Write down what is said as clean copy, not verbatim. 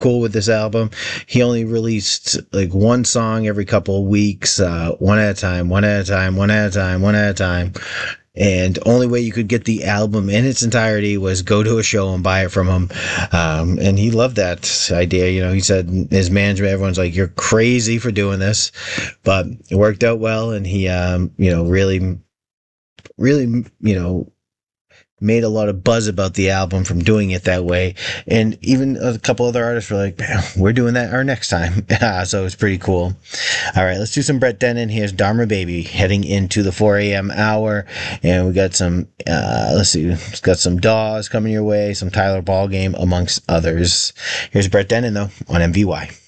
cool with this album. He only released like one song every couple of weeks, one at a time, one at a time, one at a time, one at a time. And only way you could get the album in its entirety was go to a show and buy it from him. And he loved that idea. You know, he said his management, everyone's like, you're crazy for doing this, but it worked out well. And he, really, made a lot of buzz about the album from doing it that way. And even a couple other artists were like, man, we're doing that our next time. So it was pretty cool. All right, let's do some Brett Dennen. Here's Dharma Baby heading into the 4 a.m. hour. And we got some, it's got some Dawes coming your way, some Tyler Ballgame, amongst others. Here's Brett Dennen, though, on MVY.